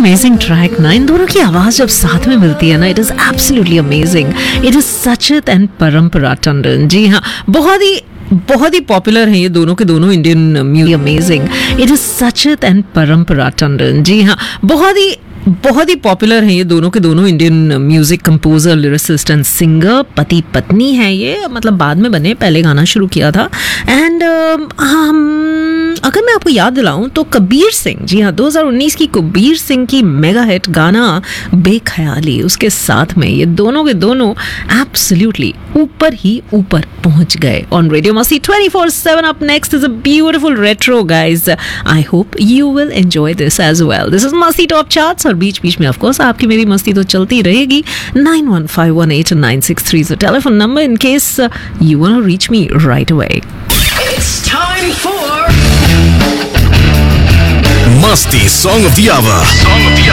Amazing track ना, इन दोनों की आवाज जब साथ में मिलती है ना, it is absolutely amazing. It is Sachit and परंपरा टंडन. जी हाँ, बहुत ही पॉपुलर हैं ये दोनों के दोनों Indian music. Amazing. It is Sachit and परंपरा टंडन. जी हाँ, बहुत ही पॉपुलर हैं ये दोनों के दोनों Indian music composer, lyricist and singer. पति पत्नी है ये, मतलब बाद में बने, पहले गाना शुरू किया था. एंड अगर मैं आपको याद दिलाऊं तो कबीर सिंह, जी हाँ, 2019 की कबीर सिंह की मेगा हिट गाना बेख्याली, उसके साथ में ये दोनों के दोनों एब्सोल्युटली ऊपर ही ऊपर पहुंच गए ऑन रेडियो मस्ती 24/7. Up next is a beautiful retro guys. I hope you will enjoy this as well. This is मस्ती टॉप चार्ट्स और बीच बीच में ऑफ कोर्स आपकी मेरी मस्ती तो चलती रहेगी. 91518963 is the telephone number in case you want to reach me right away. It's time for Masti Song of the Hour.